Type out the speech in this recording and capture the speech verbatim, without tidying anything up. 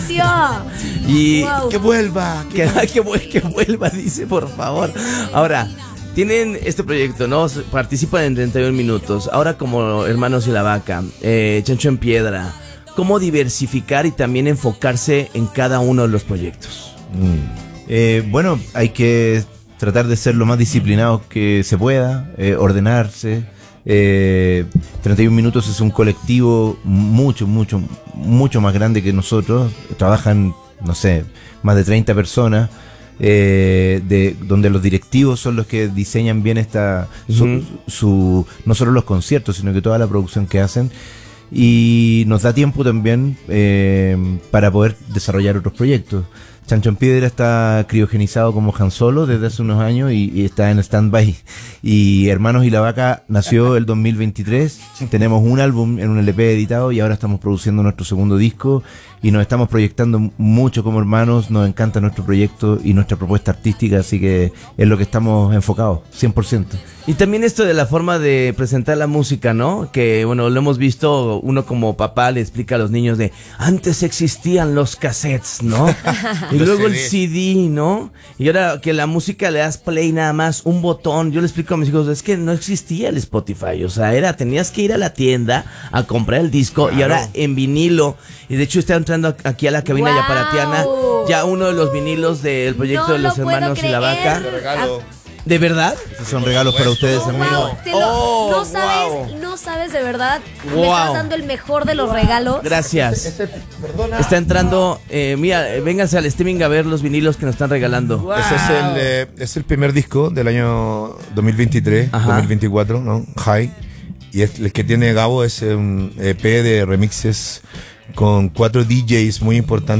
inicio. Y Wow. que vuelva, que, que, vuel- que vuelva, dice, por favor. Ahora, tienen este proyecto, ¿no? Participan en treinta y un minutos. Ahora como Hermanos y la Vaca, eh, Chancho en Piedra. ¿Cómo diversificar y también enfocarse en cada uno de los proyectos? Mm. Eh, bueno, hay que tratar de ser lo más disciplinados que se pueda, eh, ordenarse. Eh, treinta y un minutos es un colectivo mucho, mucho, mucho más grande que nosotros. Trabajan, no sé, más de treinta personas. Eh, de donde los directivos son los que diseñan bien esta su, Ujú. su no solo los conciertos, sino que toda la producción que hacen, y nos da tiempo también eh, para poder desarrollar otros proyectos. Chancho en Piedra está criogenizado como Han Solo desde hace unos años y, y está en stand-by. Y Hermanos y la Vaca nació el dos mil veintitrés. Tenemos un álbum en un L P editado y ahora estamos produciendo nuestro segundo disco y nos estamos proyectando mucho como hermanos. Nos encanta nuestro proyecto y nuestra propuesta artística, así que es lo que estamos enfocados, cien por ciento. Y también esto de la forma de presentar la música, ¿no? Que, bueno, lo hemos visto, uno como papá le explica a los niños de, antes existían los cassettes, ¿no? Y Los luego el C Ds. C D, ¿no? Y ahora que la música le das play nada más, un botón. Yo le explico a mis hijos, es que no existía el Spotify, o sea, era, tenías que ir a la tienda a comprar el disco, Claro. y ahora en vinilo. Y de hecho está entrando aquí a la cabina ¡Guau! Yaparatiana, ya uno de los vinilos del proyecto No de los lo puedo Hermanos y la creer. Vaca. Te regalo. ¿De verdad? Estos son regalos para ustedes, Oh, amigos. wow, te lo- Oh, no sabes, wow. no sabes de verdad. Me Wow. estás dando el mejor de los regalos. Gracias. Ese- perdona. Está entrando, eh, mira, eh, vénganse al streaming a ver los vinilos que nos están regalando. Ese es el, eh, es el primer disco del año dos mil veintitrés, Ajá. dos mil veinticuatro, ¿no? High. Y es- el que tiene Gabo es un E P de remixes con cuatro D Js muy importantes.